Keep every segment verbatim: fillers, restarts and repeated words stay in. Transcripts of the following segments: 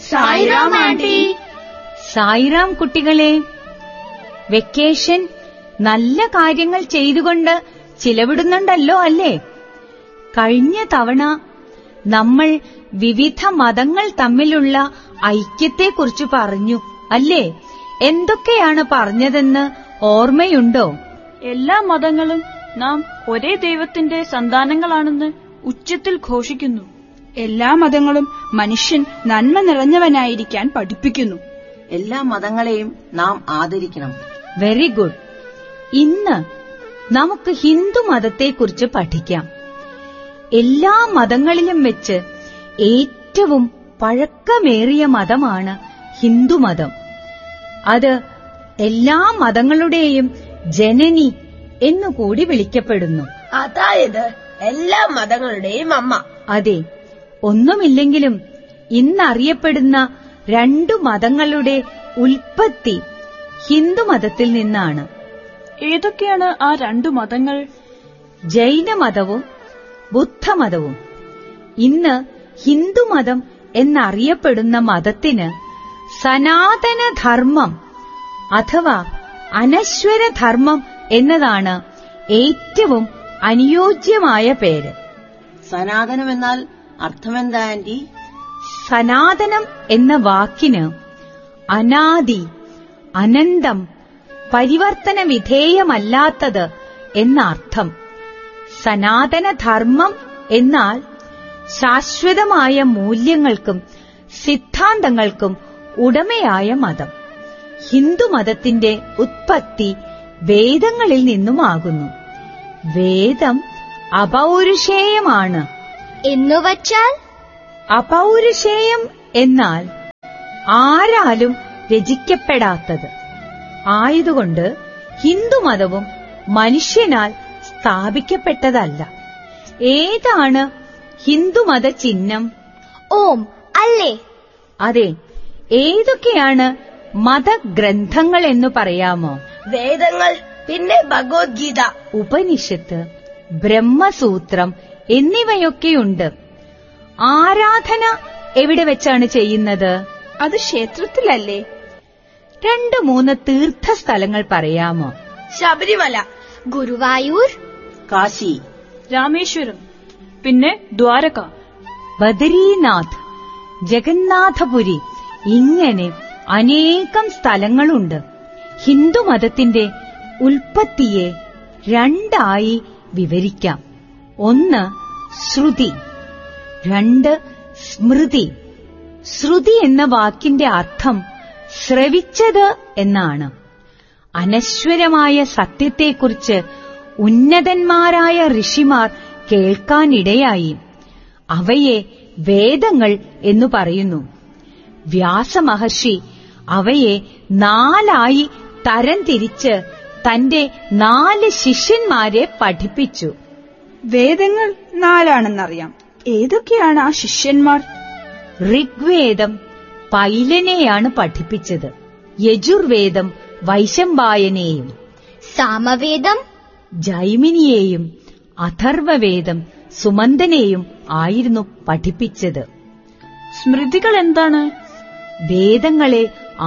Sairam anti. Sairam കുട്ടികളെ, vacation നല്ല കാര്യങ്ങൾ ചെയ്തുകൊണ്ട് ചിലവിടുന്നുണ്ടല്ലോ അല്ലേ? കഴിഞ്ഞ തവണ നമ്മൾ വിവിധ മതങ്ങൾ തമ്മിലുള്ള ഐക്യത്തെക്കുറിച്ച് പറഞ്ഞു അല്ലേ? എന്തൊക്കെയാണ് പറഞ്ഞതെന്ന് ഓർമ്മയുണ്ടോ? എല്ലാ മതങ്ങളും നാം ഒരേ ദൈവത്തിന്റെ സന്താനങ്ങളാണെന്ന് ഉച്ചത്തിൽ ഘോഷിക്കുന്നു. എല്ലാ മതങ്ങളും മനുഷ്യൻ നന്മ നിറഞ്ഞവനായിരിക്കാൻ പഠിപ്പിക്കുന്നു. എല്ലാ മതങ്ങളെയും നാം ആദരിക്കണം. Very good. ഇന്ന് നമുക്ക് ഹിന്ദു മതത്തെക്കുറിച്ച് പഠിക്കാം. എല്ലാ മതങ്ങളിലും വെച്ച് ഏറ്റവും പഴക്കമേറിയ മതമാണ് ഹിന്ദുമതം. അത് എല്ലാ മതങ്ങളുടെയും ജനനി എന്നുകൂടി വിളിക്കപ്പെടുന്നു. അതായത് എല്ലാ മതങ്ങളുടെയും അമ്മ. അതെ, ഒന്നുമില്ലെങ്കിലും ഇന്നറിയപ്പെടുന്ന രണ്ടു മതങ്ങളുടെ ഉൽപ്പത്തി ഹിന്ദുമതത്തിൽ നിന്നാണ്. ഏതൊക്കെയാണ് ആ രണ്ടു മതങ്ങൾ? ജൈനമതവും ബുദ്ധമതവും. ഇന്ന് ഹിന്ദുമതം എന്നറിയപ്പെടുന്ന മതത്തിന് സനാതനധർമ്മം അഥവാ അനശ്വരധർമ്മം എന്നതാണ് ഏറ്റവും അനുയോജ്യമായ പേര്. സനാതനം എന്നാൽ അർത്ഥമെന്താ ആന്റി? സനാതനം എന്ന വാക്കിന് അനാദി, അനന്തം, പരിവർത്തന വിധേയമല്ലാത്തത് എന്ന അർത്ഥം. സനാതനധർമ്മം എന്നാൽ ശാശ്വതമായ മൂല്യങ്ങൾക്കും സിദ്ധാന്തങ്ങൾക്കും ഉടമയായ മതം. ഹിന്ദുമതത്തിന്റെ ഉത്പത്തി വേദങ്ങളിൽ നിന്നുമാകുന്നു. വേദം അപൗരുഷേയമാണ്. എന്നുവച്ചാൽ അപൗരുഷേയം എന്നാൽ ആരാലും രചിക്കപ്പെടാത്തത് ആയതുകൊണ്ട് ഹിന്ദുമതവും മനുഷ്യനാൽ സ്ഥാപിക്കപ്പെട്ടതല്ല. ഏതാണ് ഹിന്ദുമത ചിഹ്നം? ഓം അല്ലേ? അതെ. ഏതൊക്കെയാണ് മതഗ്രന്ഥങ്ങൾ എന്ന് പറയാമോ? വേദങ്ങൾ, പിന്നെ ഭഗവത്ഗീത, ഉപനിഷത്ത്, ബ്രഹ്മസൂത്രം എന്നിവയൊക്കെയുണ്ട്. ആരാധന എവിടെ വെച്ചാണ് ചെയ്യുന്നത്? അത് ക്ഷേത്രത്തിലല്ലേ? രണ്ടു മൂന്ന് തീർത്ഥസ്ഥലങ്ങൾ പറയാമോ? ശബരിമല, ഗുരുവായൂർ, കാശി, രാമേശ്വരം, പിന്നെ ദ്വാരക, ബദരീനാഥ്, ജഗന്നാഥപുരി, ഇങ്ങനെ അനേകം സ്ഥലങ്ങളുണ്ട്. ഹിന്ദുമതത്തിന്റെ ഉൽപ്പത്തിയെ രണ്ടായി വിവരിക്കാം. ഒന്ന് ശ്രുതി, രണ്ട് സ്മൃതി. ശ്രുതി എന്ന വാക്കിന്റെ അർത്ഥം ശ്രവിച്ചത് എന്നാണ്. അനശ്വരമായ സത്യത്തെക്കുറിച്ച് ഉന്നതന്മാരായ ഋഷിമാർ കേൾക്കാനിടയായി. അവയെ വേദങ്ങൾ എന്നു പറയുന്നു. വ്യാസമഹർഷി അവയെ നാലായി തരംതിരിച്ച് തന്റെ നാല് ശിഷ്യന്മാരെ പഠിപ്പിച്ചു. വേദങ്ങൾ നാലാണെന്നറിയാം. ഏതൊക്കെയാണ് ആ ശിഷ്യന്മാർ? ഋഗ്വേദം പൈലനെയാണ് പഠിപ്പിച്ചത്. യജുർവേദം വൈശമ്പായനെയും, സാമവേദം ജൈമിനിയെയും, അഥർവവേദം സുമന്തനെയും ആയിരുന്നു പഠിപ്പിച്ചത്. സ്മൃതികൾ എന്താണ്? വേദങ്ങളെ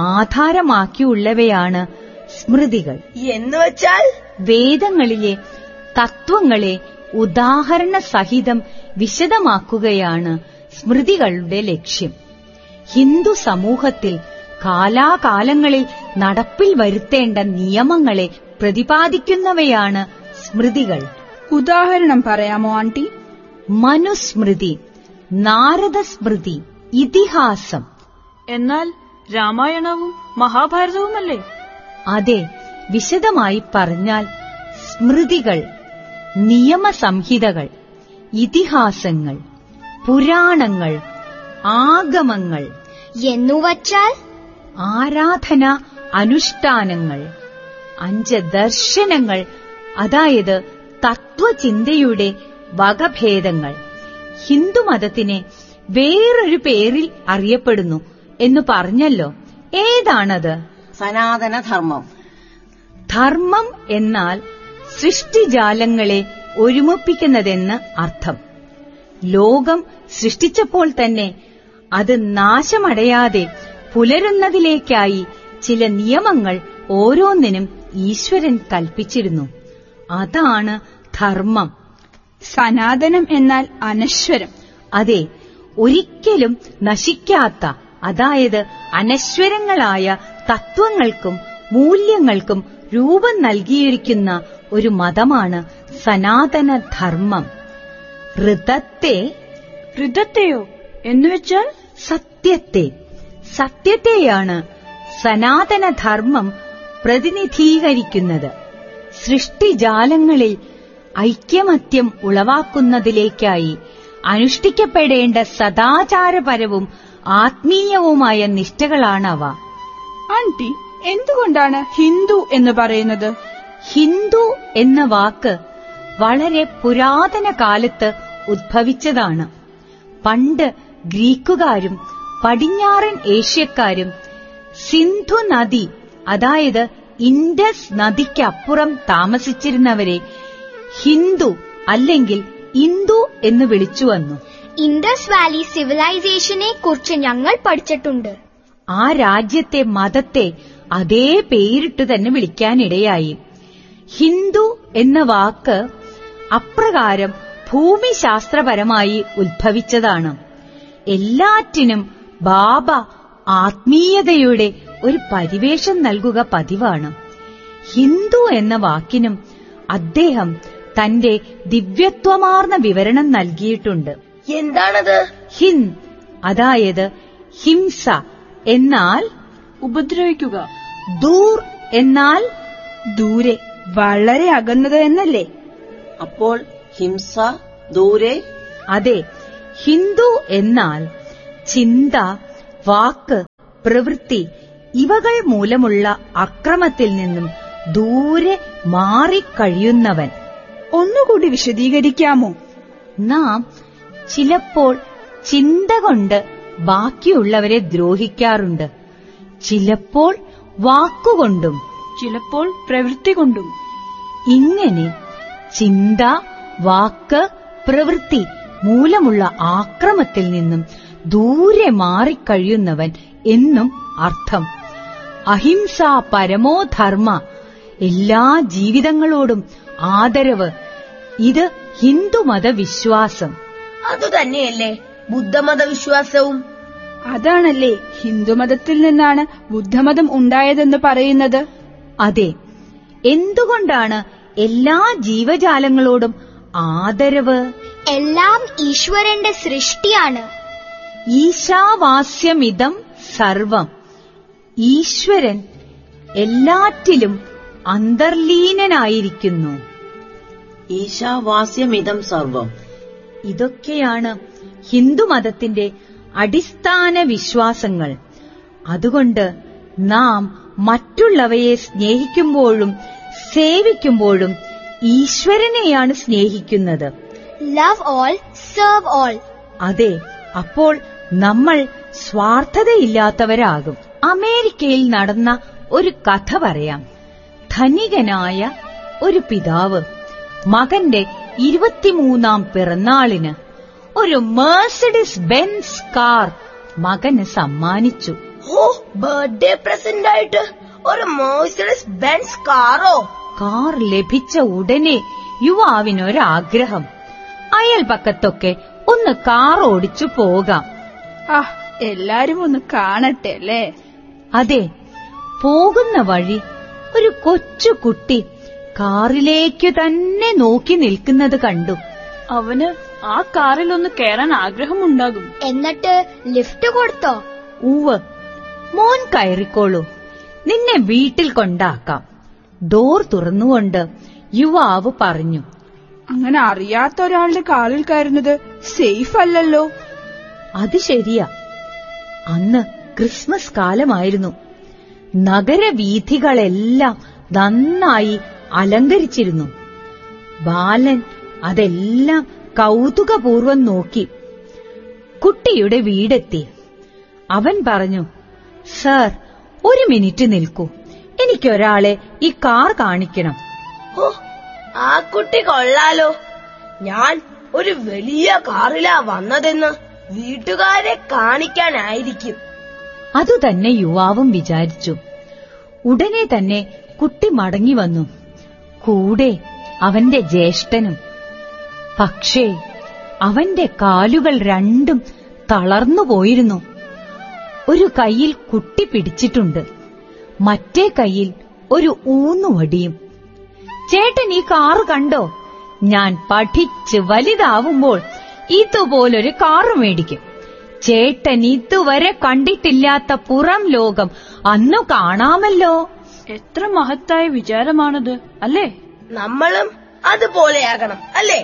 ആധാരമാക്കിയുള്ളവയാണ് സ്മൃതികൾ. എന്നുവച്ചാൽ വേദങ്ങളിലെ തത്വങ്ങളെ ഉദാഹരണ സഹിതം വിശദമാക്കുകയാണ് സ്മൃതികളുടെ ലക്ഷ്യം. ഹിന്ദു സമൂഹത്തിൽ കാലാകാലങ്ങളിൽ നടപ്പിൽ വരുത്തേണ്ട നിയമങ്ങളെ പ്രതിപാദിക്കുന്നവയാണ് സ്മൃതികൾ. ഉദാഹരണം പറയാമോ ആന്റി? മനുസ്മൃതി, നാരദസ്മൃതി, ഇതിഹാസം. എന്നാൽ രാമായണവും മഹാഭാരതവുമല്ലേ? അതെ, വിശദമായി പറഞ്ഞാൽ സ്മൃതികൾ നിയമസംഹിതകൾ, ഇതിഹാസങ്ങൾ, പുരാണങ്ങൾ, ആഗമങ്ങൾ എന്നുവച്ചാൽ ആരാധന അനുഷ്ഠാനങ്ങൾ, അഞ്ച് ദർശനങ്ങൾ, അതായത് തത്വചിന്തയുടെ വകഭേദങ്ങൾ. ഹിന്ദുമതത്തിനെ വേറൊരു പേരിൽ അറിയപ്പെടുന്നു എന്ന് പറഞ്ഞല്ലോ. ഏതാണത്? സനാതനധർമ്മം. ധർമ്മം എന്നാൽ സൃഷ്ടിജാലങ്ങളെ ഒരുമിപ്പിക്കുന്നതെന്ന് അർത്ഥം. ലോകം സൃഷ്ടിച്ചപ്പോൾ തന്നെ അത് നാശമടയാതെ പുലരുന്നതിലേക്കായി ചില നിയമങ്ങൾ ഓരോന്നിനും ഈശ്വരൻ കൽപ്പിച്ചിരുന്നു. അതാണ് ധർമ്മം. സനാതനം എന്നാൽ അനശ്വരം. അതെ, ഒരിക്കലും നശിക്കാത്ത, അതായത് അനശ്വരങ്ങളായ തത്വങ്ങൾക്കും മൂല്യങ്ങൾക്കും രൂപം നൽകിയിരിക്കുന്ന ഒരു മതമാണ് സനാതന ധർമ്മം. ഋതത്തെ ഋതത്തെയോ എന്നുവെച്ചാൽ സത്യത്തെ സത്യത്തെയാണ് സനാതനധർമ്മം പ്രതിനിധീകരിക്കുന്നത്. സൃഷ്ടിജാലങ്ങളിൽ ഐക്യമത്യം ഉളവാക്കുന്നതിലേക്കായി അനുഷ്ഠിക്കപ്പെടേണ്ട സദാചാരപരവും ആത്മീയവുമായ നിഷ്ഠകളാണവ. ആന്റി, എന്തുകൊണ്ടാണ് ഹിന്ദു എന്ന് പറയുന്നത്? ഹിന്ദു എന്ന വാക്ക് വളരെ പുരാതന കാലത്ത് ഉദ്ഭവിച്ചതാണ്. പണ്ട് ഗ്രീക്കുകാരും പടിഞ്ഞാറൻ ഏഷ്യക്കാരും സിന്ധു നദി, അതായത് ഇൻഡസ് നദിക്കപ്പുറം താമസിച്ചിരുന്നവരെ ഹിന്ദു അല്ലെങ്കിൽ ഇന്ദു എന്ന് വിളിച്ചു വന്നു. ഇൻഡസ് വാലി സിവിലൈസേഷനെ കുറിച്ച് ഞങ്ങൾ പഠിച്ചിട്ടുണ്ട്. ആ രാജ്യത്തെ മതത്തെ അതേ പേരിട്ടു തന്നെ വിളിക്കാനിടയായി. ഹിന്ദു എന്ന വാക്ക് അപ്രകാരം ഭൂമിശാസ്ത്രപരമായി ഉദ്ഭവിച്ചതാണ്. എല്ലാറ്റിനും ബാബ ആത്മീയതയുടെ ഒരു പരിവേഷം നൽകുക പതിവാണ്. ഹിന്ദു എന്ന വാക്കിനും അദ്ദേഹം തന്റെ ദിവ്യത്വമാർന്ന വിവരണം നൽകിയിട്ടുണ്ട്. എന്താണത്? ഹിൻ, അതായത് ഹിംസ എന്നാൽ ഉപദ്രവിക്കുക. ദൂർ എന്നാൽ ദൂരെ, വളരെ അകന്നത് എന്നല്ലേ? അപ്പോൾ ഹിംസ ദൂരെ. അതെ, ഹിന്ദു എന്നാൽ ചിന്ത, വാക്ക്, പ്രവൃത്തി ഇവകൾ മൂലമുള്ള അക്രമത്തിൽ നിന്നും ദൂരെ മാറിക്കഴിയുന്നവൻ. ഒന്നുകൂടി വിശദീകരിക്കാമോ? നാം ചിലപ്പോൾ ചിന്ത കൊണ്ട് ബാക്കിയുള്ളവരെ ദ്രോഹിക്കാറുണ്ട്, ചിലപ്പോൾ വാക്കുകൊണ്ടും ചിലപ്പോൾ പ്രവൃത്തി കൊണ്ടും. ഇങ്ങനെ ചിന്ത, വാക്ക്, പ്രവൃത്തി മൂലമുള്ള ആക്രമത്തിൽ നിന്നും ദൂരെ മാറിക്കഴിയുന്നവൻ എന്നും അർത്ഥം. അഹിംസ പരമോ ധർമ്മ, എല്ലാ ജീവിതങ്ങളോടും ആദരവ്, ഇത് ഹിന്ദുമത വിശ്വാസം. അതുതന്നെയല്ലേ ബുദ്ധമത വിശ്വാസവും? അതാണല്ലേ ഹിന്ദുമതത്തിൽ നിന്നാണ് ബുദ്ധമതം ഉണ്ടായതെന്ന് പറയുന്നത്? അതെ. എന്തുകൊണ്ടാണ് എല്ലാ ജീവജാലങ്ങളോടും ആദരവ്? എല്ലാം ഈശ്വരന്റെ സൃഷ്ടിയാണ്. ഈശാവാസ്യമിതം സർവം. ഈശ്വരൻ എല്ലാറ്റിലും അന്തർലീനനായിരിക്കുന്നു. ഈശാവാസ്യമിതം സർവം. ഇതൊക്കെയാണ് ഹിന്ദുമതത്തിന്റെ അടിസ്ഥാന വിശ്വാസങ്ങൾ. അതുകൊണ്ട് നാം മറ്റുള്ളവയെ സ്നേഹിക്കുമ്പോഴും സേവിക്കുമ്പോഴും ഈശ്വരനെയാണ് സ്നേഹിക്കുന്നത്. Love all, serve all. അതെ, അപ്പോൾ നമ്മൾ സ്വാർത്ഥതയില്ലാത്തവരാകും. അമേരിക്കയിൽ നടന്ന ഒരു കഥ പറയാം. ധനികനായ ഒരു പിതാവ് മകന്റെ ഇരുപത്തിമൂന്നാം പിറന്നാളിന് ഒരു മേഴ്സിഡീസ് ബെൻസ് കാർ മകന് സമ്മാനിച്ചു. ഓ, ബർത്ത്ഡേ പ്രസന്റ് ആയിട്ട് ഒരു മേഴ്സിഡീസ് ബെൻസ് കാറോ? കാർ ലഭിച്ച ഉടനെ യുവാവിനൊരാഗ്രഹം, അയൽപക്കത്തൊക്കെ ഒന്ന് കാർ ഓടിച്ചു പോകാം. ആ, എല്ലാരും ഒന്ന് കാണട്ടെ അല്ലേ? അതെ, പോകുന്ന വഴി ഒരു കൊച്ചുകുട്ടി കാറിലേക്കു തന്നെ നോക്കി നിൽക്കുന്നത് കണ്ടു. അവന് ആ കാറിൽ ഒന്ന് കയറാൻ ആഗ്രഹമുണ്ടാകും. എന്നിട്ട് ലിഫ്റ്റ് കൊടുത്തോ? ഉവ്, മോൻ കയറിക്കോളൂ, നിന്നെ വീട്ടിൽ കൊണ്ടാക്കാം. ഡോർ തുറന്നുകൊണ്ട് യുവാവ് പറഞ്ഞു. അങ്ങനെ അറിയാത്ത ഒരാളുടെ കാറിൽ കയറുന്നത് സേഫ് അല്ലല്ലോ. അത് ശരിയാ. അന്ന് ക്രിസ്മസ് കാലമായിരുന്നു. നഗരവീഥികളെല്ലാം നന്നായി അലങ്കരിച്ചിരുന്നു. ബാലൻ അതെല്ലാം കൗതുകപൂർവം നോക്കി. കുട്ടിയുടെ വീടെത്തി. അവൻ പറഞ്ഞു, സർ, ഒരു മിനിറ്റ് നിൽക്കൂ, എനിക്കൊരാളെ ഈ കാർ കാണിക്കണം. ഓ, ആ കുട്ടി കൊള്ളാലോ. ഞാൻ ഒരു വലിയ കാറിലാ വന്നതെന്ന് വീട്ടുകാരെ കാണിക്കാനായിരിക്കും. അതുതന്നെ യുവാവും വിചാരിച്ചു. ഉടനെ തന്നെ കുട്ടി മടങ്ങി വന്നു, കൂടെ അവന്റെ ജ്യേഷ്ഠനും. പക്ഷേ അവന്റെ കാലുകൾ രണ്ടും തളർന്നുപോയിരുന്നു. ഒരു കൈയിൽ കുട്ടി പിടിച്ചിട്ടുണ്ട്, മറ്റേ കൈയിൽ ഒരു ഊന്നുവടിയും. ചേട്ടൻ ഈ കാറ് കണ്ടോ? ഞാൻ പഠിച്ച് വലുതാവുമ്പോൾ ഇതുപോലൊരു കാറ് മേടിക്കും. ചേട്ടൻ ഇതുവരെ കണ്ടിട്ടില്ലാത്ത പുറം ലോകം അന്നു കാണാമല്ലോ. എത്ര മഹത്തായ വിചാരമാണത് അല്ലേ? നമ്മളും അതുപോലെയാകണം അല്ലേ?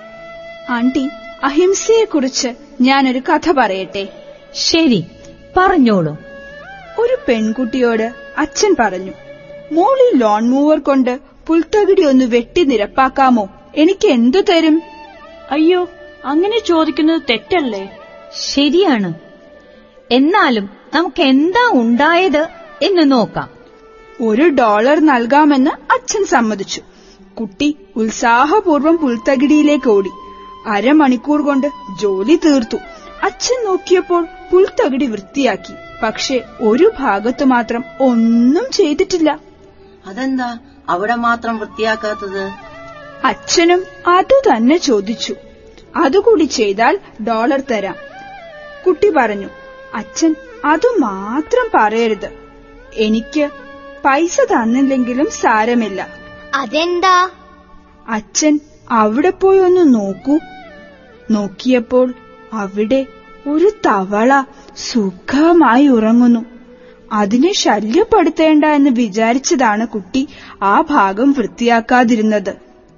ആന്റി, അഹിംസയെക്കുറിച്ച് ഞാനൊരു കഥ പറയട്ടെ? ശരി, പറഞ്ഞോളൂ. ഒരു പെൺകുട്ടിയോട് അച്ഛൻ പറഞ്ഞു, മോളി ലോൺ മൂവർ കൊണ്ട് പുൽത്തകിടി ഒന്ന് വെട്ടി നിരപ്പാക്കാമോ? എനിക്ക് എന്തു തരും? അയ്യോ, അങ്ങനെ ചോദിക്കുന്നത് തെറ്റല്ലേ? ശരിയാണ്. എന്നാലും നമുക്ക് എന്താ ഉണ്ടായത് എന്ന് നോക്കാം. ഒരു ഡോളർ നൽകാമെന്ന് അച്ഛൻ സമ്മതിച്ചു. കുട്ടി ഉത്സാഹപൂർവ്വം പുൽത്തകിടിയിലേക്ക് ഓടി. അരമണിക്കൂർ കൊണ്ട് ജോലി തീർത്തു. അച്ഛൻ നോക്കിയപ്പോൾ പുൽത്തകിടി വൃത്തിയാക്കി. പക്ഷെ ഒരു ഭാഗത്ത് മാത്രം ഒന്നും ചെയ്തിട്ടില്ല. അതെന്താ അവിടെ മാത്രം വൃത്തിയാക്കാത്തത്? അച്ഛനും അത് തന്നെ ചോദിച്ചു. അതുകൂടി ചെയ്താൽ ഡോളർ തരാം. കുട്ടി പറഞ്ഞു, അച്ഛൻ അത് മാത്രം പറയരുത്. എനിക്ക് പൈസ തന്നില്ലെങ്കിലും സാരമില്ല. അതെന്താ? അച്ഛൻ അവിടെ പോയി ഒന്ന് നോക്കൂ. നോക്കിയപ്പോൾ അവിടെ ഒരു തവള സുഖമായി ഉറങ്ങുന്നു. അതിനെ ശല്യപ്പെടുത്തേണ്ട എന്ന് വിചാരിച്ചതാണ് കുട്ടി ആ ഭാഗം വൃത്തിയാക്കാതിരുന്നത്.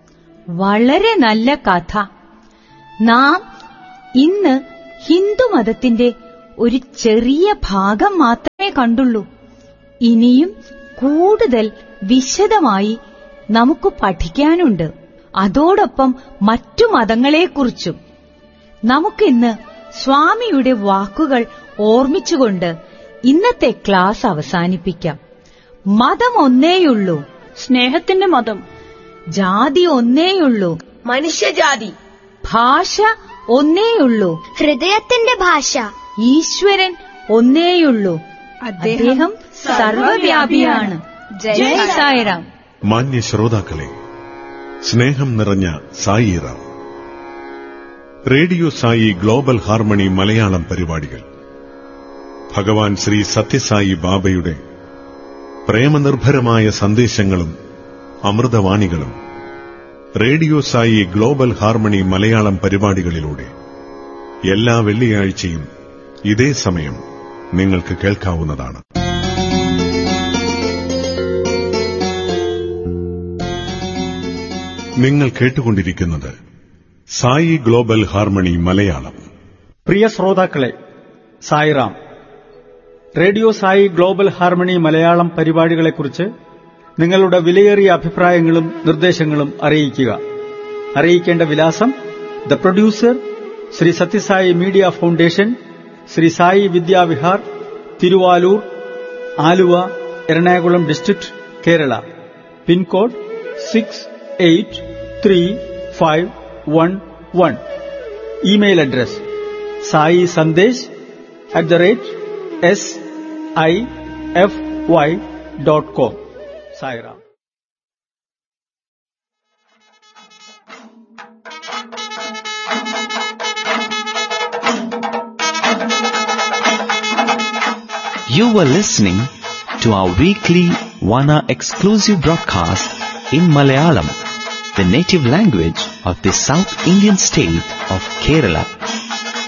വളരെ നല്ല കഥ. നാം ഇന്ന് ഹിന്ദുമതത്തിന്റെ ഒരു ചെറിയ ഭാഗം മാത്രമേ കണ്ടുള്ളൂ. ഇനിയും കൂടുതൽ വിശദമായി നമുക്ക് പഠിക്കാനുണ്ട്. അതോടൊപ്പം മറ്റു മതങ്ങളെക്കുറിച്ചും. നമുക്കിന്ന് സ്വാമിയുടെ വാക്കുകൾ ഓർമ്മിച്ചുകൊണ്ട് ഇന്നത്തെ ക്ലാസ് അവസാനിപ്പിക്കാം. മതം ഒന്നേയുള്ളൂ, സ്നേഹത്തിന്റെ മതം. ജാതി ഒന്നേയുള്ളൂ, മനുഷ്യജാതി. ഭാഷ ഒന്നേയുള്ളൂ, ഹൃദയത്തിന്റെ ഭാഷ. ഈശ്വരൻ ഒന്നേയുള്ളൂ, അദ്ദേഹം സർവവ്യാപിയാണ്. ജയ് സായിറാം. മാന്യ ശ്രോതാക്കളെ, സ്നേഹം നിറഞ്ഞ Sairam. Radio Sai global harmony Malayalam പരിപാടികൾ ഭഗവാൻ ശ്രീ സത്യസായി ബാബയുടെ പ്രേമനിർഭരമായ സന്ദേശങ്ങളും അമൃതവാണികളും radio Sai global harmony Malayalam പരിപാടികളിലൂടെ എല്ലാ വെള്ളിയാഴ്ചയും ഇതേ സമയം നിങ്ങൾക്ക് കേൾക്കാവുന്നതാണ്. നിങ്ങൾ കേട്ടുകൊണ്ടിരിക്കുന്നത് സായി ഗ്ലോബൽ ഹാർമണി മലയാളം. പ്രിയ ശ്രോതാക്കളെ, Sairam. Radio Sai global harmony Malayalam പരിപാടികളെക്കുറിച്ച് നിങ്ങളുടെ വിലയേറിയ അഭിപ്രായങ്ങളും നിർദ്ദേശങ്ങളും അറിയിക്കുക. അറിയിക്കേണ്ട വിലാസം: the producer, Shri Sathya Sai media foundation, Shri Sai Vidyavihar, Thiruvalur, Aluva, Ernakulam district, Kerala. Pincode six eight three five one one. Email address Sai Sandesh at the rate S I F Y dot com. Sairam. You were listening to our weekly one-hour exclusive broadcast in Malayalam, the native language of the South Indian state of Kerala.